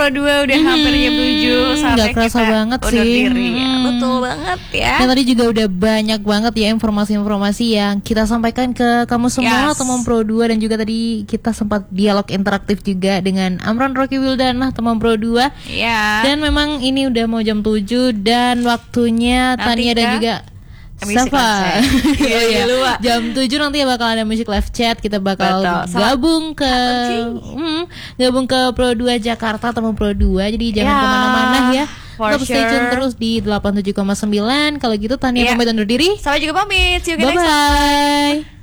Pro 2 udah hampir jam 7. Saatnya Gak kerasa kita banget undur sih. diri. Betul banget ya. Dan tadi juga udah banyak banget ya informasi-informasi yang kita sampaikan ke kamu semua, teman Pro 2. Dan juga tadi kita sempat dialog interaktif juga dengan Amran Rocky Wildana, teman Pro 2. Iya. Dan memang ini udah mau jam 7 dan waktunya Tania dan juga Safa. Iya, lupa. Jam 7 nanti bakal ada musik live chat. Kita bakal gabung ke Pro 2 Jakarta, teman Pro 2. Jadi jangan kemana-mana ya. Tetap stay tune terus di 87,9. Kalau gitu Tania pamit undur diri. Saya juga pamit. See you next time. Bye-bye.